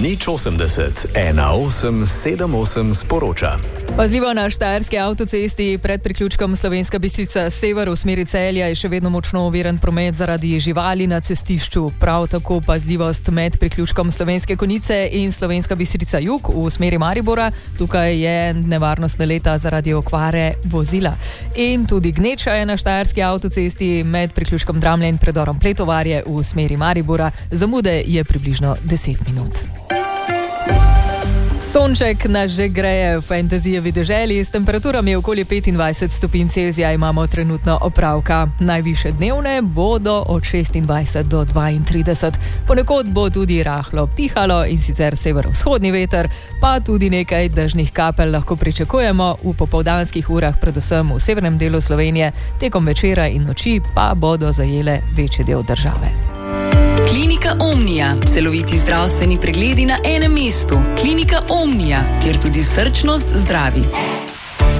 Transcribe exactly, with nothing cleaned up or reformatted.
Nič osemdeset, ena osem sedem osem sporoča. Pazljivo na štajerski avtocesti pred priključkom Slovenska Bistrica sever v smeri Celja je še vedno močno oviran promet zaradi živali na cestišču. Prav tako pazljivost med priključkom Slovenske Konjice in Slovenska Bistrica jug v smeri Maribora. Tukaj je nevarnost naleta zaradi okvare vozila. In tudi gneča je na štajerski avtocesti med priključkom Dramlje in predorom Pletovarje v smeri Maribora. Zamude je približno deset minut. Sonček nas že greje v fantazijevi deželi, s temperaturami okoli petindvajset stopinj Celzija imamo trenutno opravka. Najvišje dnevne bodo od šestindvajset do dvaintrideset. Ponekod bo tudi rahlo pihalo in sicer severovzhodni veter, pa tudi nekaj dežnih kapelj lahko pričakujemo v popoldanskih urah, predvsem v severnem delu Slovenije, tekom večera in noči pa bodo zajele večji del države. Klinika Omnia. Celoviti zdravstveni pregledi na enem mestu. Klinika Omnia, kjer tudi srčnost zdravi.